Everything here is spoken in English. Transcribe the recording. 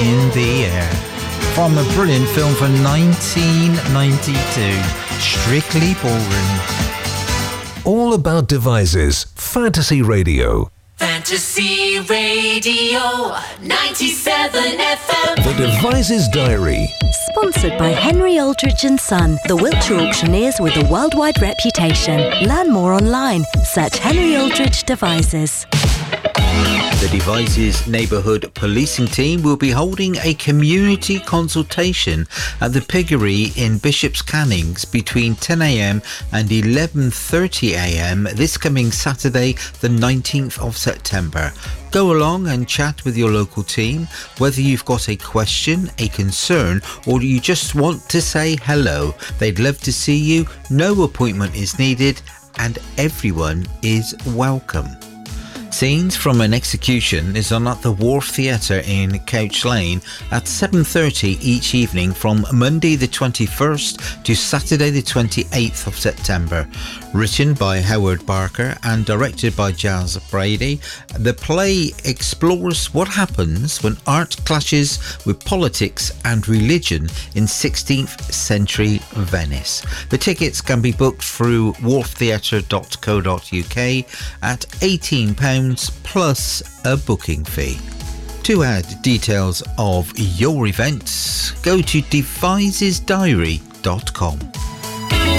in the Air. From a brilliant film from 1992, Strictly Ballroom. All About Devices, Fantasy Radio. Fantasy Radio 97 FM. The Devices Diary. Sponsored by Henry Aldridge & Son, the Wiltshire auctioneers with a worldwide reputation. Learn more online. Search Henry Aldridge Devices. The Devices Neighbourhood Policing Team will be holding a community consultation at the Piggery in Bishop's Cannings between 10am and 11:30am this coming Saturday, the 19th of September. Go along and chat with your local team, whether you've got a question, a concern, or you just want to say hello. They'd love to see you. No appointment is needed and everyone is welcome. Scenes from an Execution is on at the Wharf Theatre in Couch Lane at 7:30 each evening from Monday the 21st to Saturday the 28th of September. Written by Howard Barker and directed by Jazz Brady, the play explores what happens when art clashes with politics and religion in 16th century Venice. The tickets can be booked through wharftheatre.co.uk at £18 plus a booking fee. To add details of your events, go to devisesdiary.com.